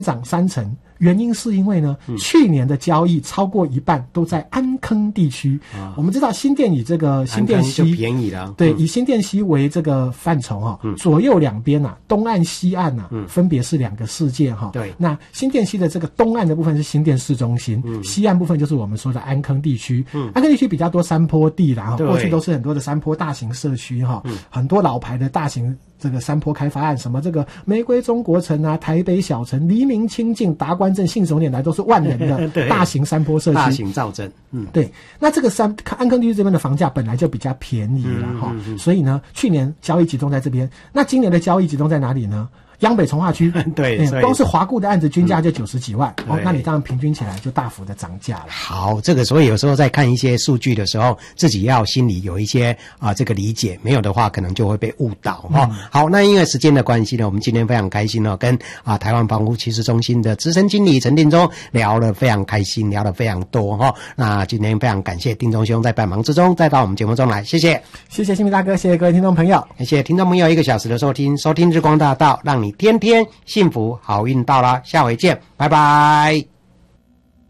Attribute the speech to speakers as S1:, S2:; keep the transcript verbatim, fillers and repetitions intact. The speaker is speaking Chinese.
S1: 涨三成。原因是因为呢，嗯、去年的交易超过一半都在安坑地区。啊、我们知道新店以这个新店溪
S2: 就便宜了，
S1: 对，
S2: 嗯、
S1: 以新店溪为这个范畴哈、嗯，左右两边啊，东岸西岸啊，嗯、分别是两个世界哈。
S2: 对，
S1: 那新店溪的这个东岸的部分是新店市中心，嗯、西岸部分就是我们说的安坑地区。嗯、安坑地区比较多山坡地啦，过去都是很多的山坡大型社区哈，嗯、很多老牌的大型。这个山坡开发案，什么这个玫瑰中国城啊、台北小城、黎明清境、达官镇、信手拈来，都是万人的大型山坡社区、
S2: 大型造镇。
S1: 嗯，对。那这个山安坑地区这边的房价本来就比较便宜了哈、嗯嗯嗯，所以呢，去年交易集中在这边。那今年的交易集中在哪里呢？央北从化区，
S2: 对，
S1: 嗯、光是华固的案子均价就九十几万、嗯、哦，那你当然平均起来就大幅的涨价了。
S2: 好，这个所以有时候在看一些数据的时候，自己要心里有一些啊、呃、这个理解，没有的话可能就会被误导哈、嗯哦。好，那因为时间的关系呢，我们今天非常开心哦，跟啊台湾房屋趋势中心的资深经理陈定中聊得非常开心，聊得非常多哈、哦。那今天非常感谢定中兄在百忙之中再到我们节目中来，谢谢，
S1: 谢谢新民大哥，谢谢各位听众朋友，
S2: 谢谢听众朋友一个小时的收听，收听日光大道，让你天天幸福好运到啦，下回见，拜拜。